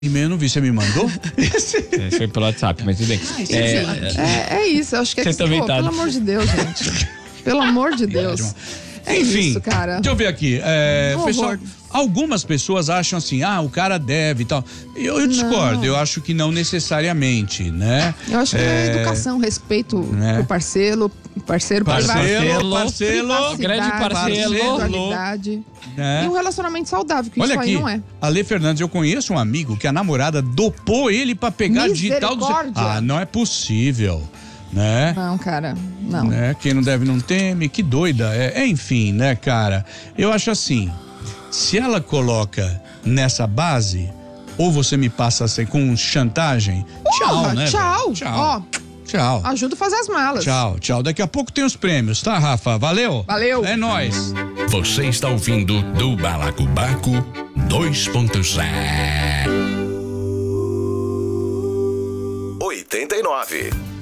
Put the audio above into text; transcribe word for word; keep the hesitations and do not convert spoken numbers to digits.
E-mail eu não vi, você me mandou? É, foi pelo WhatsApp, mas tudo bem. É, é, é isso, eu acho que é que, também pô, tá. pelo amor de Deus, gente. Pelo amor de Deus. É Enfim, isso, cara. deixa eu ver aqui. É, Um pessoal, horror. algumas pessoas acham assim, ah, o cara deve e tal. Eu, eu discordo, eu acho que não necessariamente, né? Eu acho que é, É, educação, respeito né? pro parceiro, parceiro, Parceiro, privacidade, parceiro, grande parceiro. individualidade. né? E um relacionamento saudável, que Olha isso aqui, aí não é. Ale Fernandes, eu conheço um amigo que a namorada dopou ele pra pegar digital do... Misericórdia. Ah, não é possível, né? Não, cara, não. Né? Quem não deve não teme, que doida. É, é, enfim, né, cara? Eu acho assim, se ela coloca nessa base, ou você me passa assim, com chantagem, tchau, Porra, né? tchau. velho? Tchau. Ó, Tchau. ajuda a fazer as malas. Tchau, tchau. Daqui a pouco tem os prêmios, tá, Rafa? Valeu? Valeu. É nóis. Você está ouvindo do Balacobaco dois ponto zero. oitenta e nove.